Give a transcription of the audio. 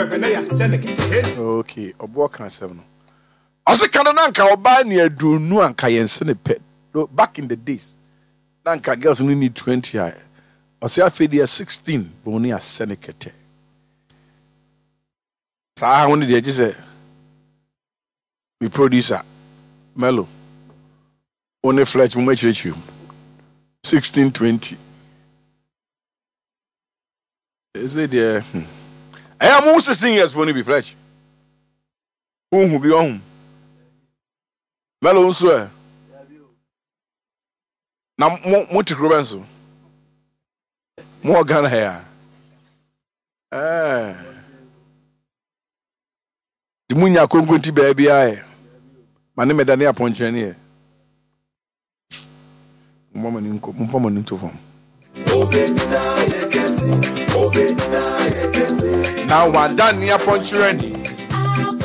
Okay, obo kan asem no. Ose kan na nka oba ne adunu anka yense ne pet. Back in the days. Na nka girls no need 20 eye. Ose afedi 16 boni asenekete. Sa woni de ji say me producer Melo. Only fletch mo machirichi. 1620. Is it there? I am almost 16 years for be fletch. Who be on? Melo so. Na mo ti grobenso. Mo Ghana here. Di munya konkonti baby aye. Mane medane aponchen here. Mama ni nko, mpa ni to form. Now one done near Ponchireni.